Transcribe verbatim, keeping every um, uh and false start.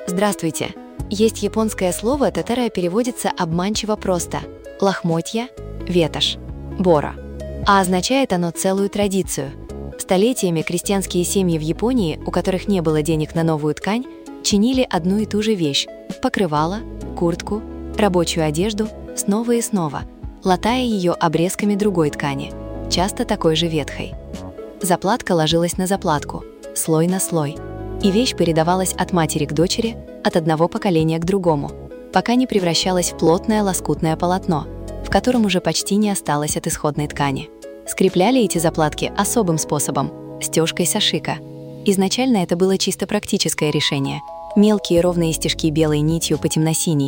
Здравствуйте! Есть японское слово, которое переводится обманчиво просто – лохмотья, ветошь, бора. А означает оно целую традицию. Столетиями крестьянские семьи в Японии, у которых не было денег на новую ткань, чинили одну и ту же вещь – покрывало, куртку, рабочую одежду снова и снова, латая ее обрезками другой ткани, часто такой же ветхой. Заплатка ложилась на заплатку, слой на слой, и вещь передавалась от матери к дочери, от одного поколения к другому, пока не превращалась в плотное лоскутное полотно, в котором уже почти не осталось от исходной ткани. Скрепляли эти заплатки особым способом – стежкой сашика. Изначально это было чисто практическое решение – мелкие ровные стежки белой нитью по темно-синей